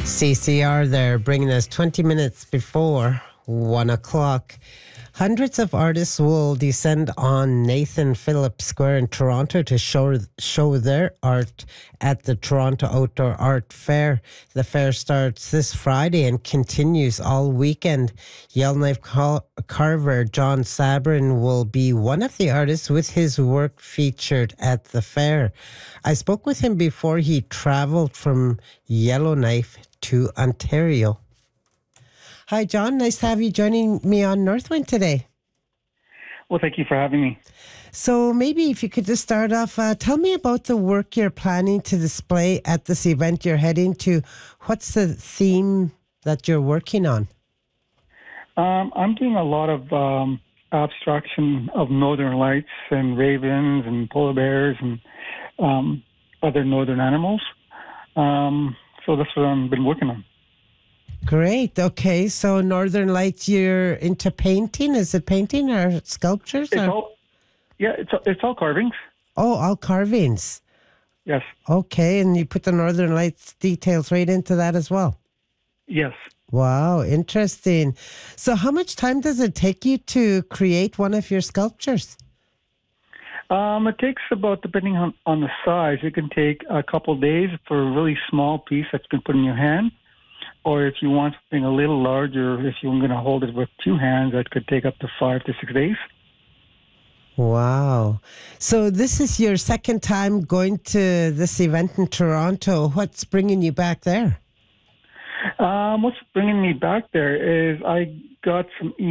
CCR there, bringing us 20 minutes before 1 o'clock. Hundreds of artists will descend on Nathan Phillips Square in Toronto to show their art at the Toronto Outdoor Art Fair. The fair starts this Friday and continues all weekend. Yellowknife carver John Sabrin will be one of the artists with his work featured at the fair. I spoke with him before he traveled from Yellowknife to Ontario. Hi, John. Nice to have you joining me on Northwind today. Well, thank you for having me. So maybe if you could just start off, tell me about the work you're planning to display at this event you're heading to. What's the theme that you're working on? I'm doing a lot of abstraction of northern lights and ravens and polar bears and other northern animals. So that's what I've been working on. Great. Okay. So Northern Lights, you're into painting. Is it painting or sculptures? It's all carvings. Oh, all carvings. Yes. Okay. And you put the Northern Lights details right into that as well? Yes. Wow. Interesting. So how much time does it take you to create one of your sculptures? It takes about, depending on the size, it can take a couple of days for a really small piece that you can put in your hand. Or if you want something a little larger, if you're going to hold it with two hands, that could take up to 5 to 6 days. Wow. So this is your second time going to this event in Toronto. What's bringing you back there? What's bringing me back there is I got some